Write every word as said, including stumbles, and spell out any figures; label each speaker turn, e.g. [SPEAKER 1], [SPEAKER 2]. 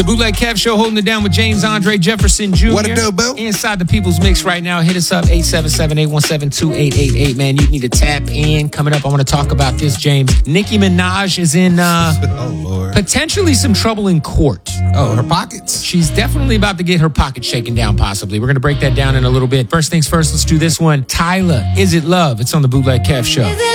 [SPEAKER 1] The Bootleg Kev Show holding it down with James Andre Jefferson Junior
[SPEAKER 2] What it do, Boo?
[SPEAKER 1] Inside the People's Mix right now. Hit us up, eight seven seven, eight one seven, two eight eight eight. Man, you need to tap in. Coming up, I want to talk about this, James. Nicki Minaj is in uh,
[SPEAKER 2] oh, Lord.
[SPEAKER 1] potentially some trouble in court.
[SPEAKER 2] Oh, her pockets.
[SPEAKER 1] She's definitely about to get her pocket shaken down, possibly. We're going to break that down in a little bit. First things first, let's do this one. Tyla, Is It Love? It's on the Bootleg Kev Show.